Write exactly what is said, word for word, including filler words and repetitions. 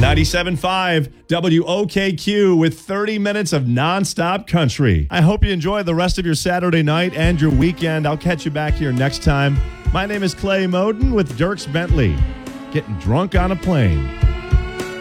ninety-seven point five W O K Q with thirty minutes of nonstop country. I hope you enjoy the rest of your Saturday night and your weekend. I'll catch you back here next time. My name is Clay Moden with Dierks Bentley. Getting drunk on a plane.